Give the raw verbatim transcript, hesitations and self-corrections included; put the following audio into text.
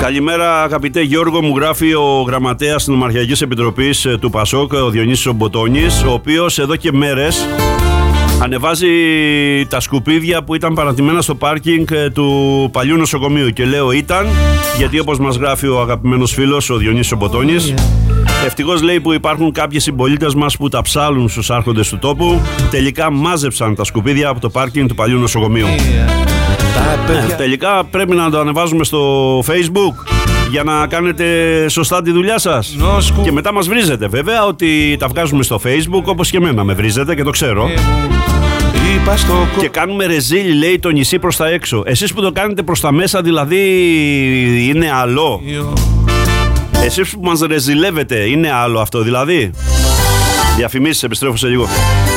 Καλημέρα αγαπητέ Γιώργο, μου γράφει ο γραμματέας της Νομαρχιακής Επιτροπής του Πασόκ, ο Διονύσης ο Μποτώνης, ο οποίος εδώ και μέρες ανεβάζει τα σκουπίδια που ήταν παρατημένα στο πάρκινγκ του παλιού νοσοκομείου. Και λέω ήταν, γιατί όπως μας γράφει ο αγαπημένος φίλος ο Διονύσης ο Μποτώνης, ευτυχώς λέει που υπάρχουν κάποιοι συμπολίτες μας που τα ψάλουν στους άρχοντες του τόπου. Τελικά μάζεψαν τα σκουπίδια από το πάρκινγκ του παλιού νοσοκομείου. Ε, τελικά πρέπει να το ανεβάζουμε στο Facebook για να κάνετε σωστά τη δουλειά σας. Και μετά μας βρίζετε. Βέβαια ότι τα βγάζουμε στο Facebook, όπως και εμένα με βρίζετε και το ξέρω. Και κάνουμε ρεζίλι, λέει, το νησί προς τα έξω. Εσείς που το κάνετε προς τα μέσα, δηλαδή είναι άλλο. Εσείς που μας ρεζιλεύετε, είναι άλλο αυτό δηλαδή. Διαφημίσεις, επιστρέφω σε λίγο.